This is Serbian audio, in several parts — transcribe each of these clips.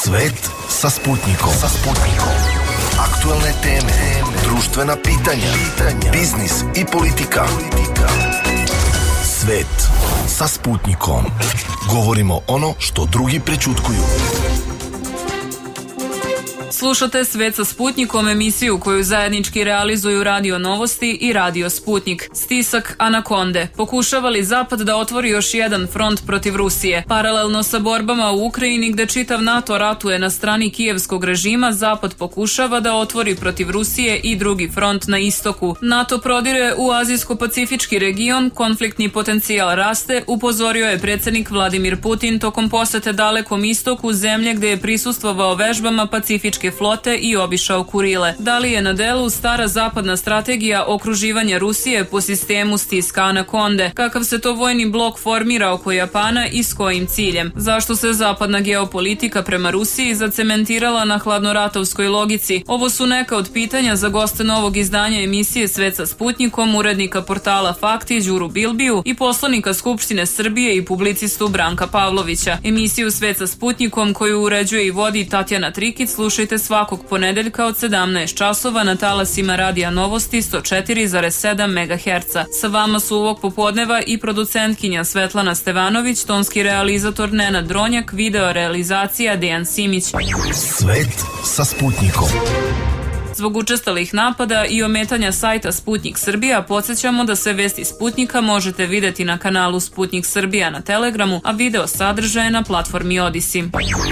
Svet sa Sputnikom. Aktuelne teme, društvena pitanja, biznis i politika. Svet sa Sputnikom. Govorimo ono što drugi prećutkuju. Slušate Svet sa Sputnikom, emisiju koju zajednički realizuju Radio Novosti i Radio Sputnik. Stisak Anakonde. Pokušava li Zapad da otvori još jedan front protiv Rusije? Paralelno sa borbama u Ukrajini, gde čitav NATO ratuje na strani kijevskog režima, Zapad pokušava da otvori protiv Rusije i drugi front na istoku. NATO prodire u azijsko-pacifički region, konfliktni potencijal raste, upozorio je predsjednik Vladimir Putin tokom posete Dalekom istoku, zemlje gde je prisustvovao vežbama pacifičke flote i obišao Kurile. Da li je na delu stara zapadna strategija okruživanja Rusije po sistemu stiska Anakonde? Kakav se to vojni blok formira oko Japana i s kojim ciljem? Zašto se zapadna geopolitika prema Rusiji zacementirala na hladnoratovskoj logici? Ovo su neka od pitanja za goste novog izdanja emisije Svet sa Sputnikom, urednika portala Fakti Đuru Bilbiju i poslanika Skupštine Srbije i publicistu Branka Pavlovića. Emisiju Svet sa Sputnikom, koju uređuje i vodi Tatjana Trikić, slušajte svakog ponedeljka od 17 časova na talasima Radija Novosti 104,7 MHz. Sa vama su ovog popodneva i producentkinja Svetlana Stevanović, tonski realizator Nenad Dronjak, video realizacija Dejan Simić. Svet sa Sputnikom. Zbog učestalih napada i ometanja sajta Sputnik Srbija, podsjećamo da sve vesti Sputnika možete videti na kanalu Sputnik Srbija na Telegramu, a video sadržaje na platformi Odisi.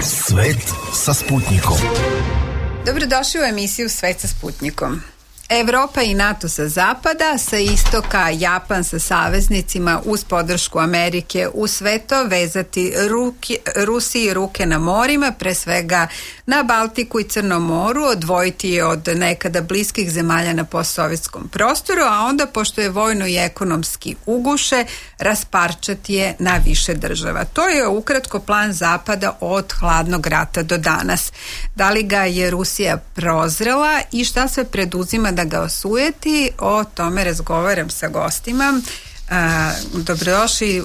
Svet sa Sputnikom. Dobrodošli u emisiju Svet sa Sputnikom. Evropa i NATO sa zapada, sa istoka Japan sa saveznicima uz podršku Amerike u sve to vezati Rusiji ruke na morima, pre svega na Baltiku i Crnom moru, odvojiti je od nekada bliskih zemalja na postsovjetskom prostoru, a onda, pošto je vojno i ekonomski uguše, rasparčati je na više država. To je ukratko plan Zapada od hladnog rata do danas. Da li ga je Rusija prozrela i šta se preduzima da ga osujeti? O tome razgovaram sa gostima. Dobrodošli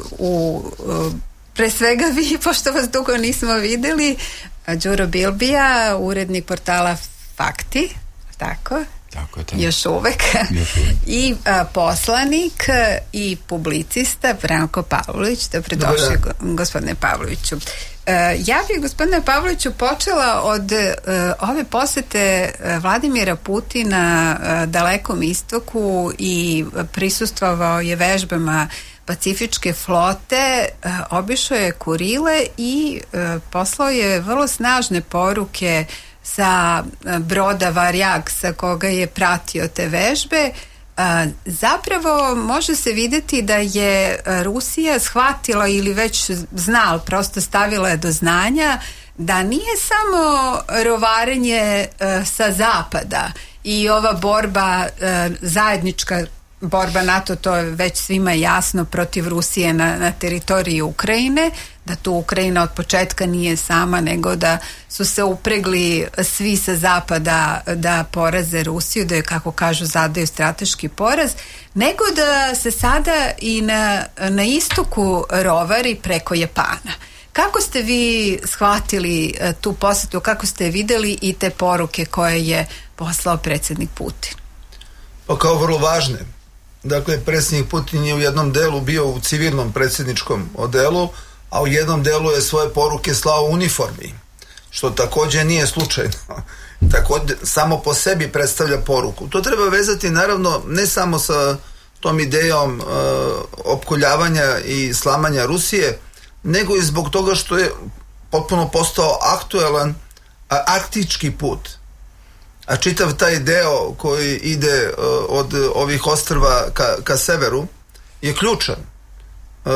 pre svega vi, pošto vas dugo nismo videli, Đuro Bilbija, urednik portala Fakti, tako? Tako je. Još uvek. I poslanik i publicista Branko Pavlović. Dobrodošli, gospodine Pavloviću. Ja bih, gospodine Pavloviću, počela od ove posete Vladimira Putina Dalekom istoku i prisustvovao je vežbama pacifičke flote, obišao je Kurile i poslao je vrlo snažne poruke sa broda Varjag sa koga je pratio te vežbe. Zapravo može se vidjeti da je Rusija shvatila ili već znala, prosto stavila je do znanja da nije samo rovarenje sa zapada i ova borba, zajednička borba NATO, to je već svima jasno, protiv Rusije na teritoriji Ukrajine, da tu Ukrajina od početka nije sama, nego da su se upregli svi sa zapada da poraze Rusiju, da je, kako kažu, zadaju strateški poraz, nego da se sada i na istoku rovari preko Japana. Kako ste vi shvatili tu posetu, kako ste videli i te poruke koje je poslao predsjednik Putin? Pa kao vrlo važne. Dakle, predsjednik Putin je u jednom delu bio u civilnom predsjedničkom odelu, a u jednom delu je svoje poruke slao u uniformi, što također nije slučajno. Također samo po sebi predstavlja poruku. To treba vezati naravno ne samo sa tom idejom opkoljavanja i slamanja Rusije, nego i zbog toga što je potpuno postao aktuelan arktički put. A čitav taj deo koji ide od ovih ostrva ka severu je ključan.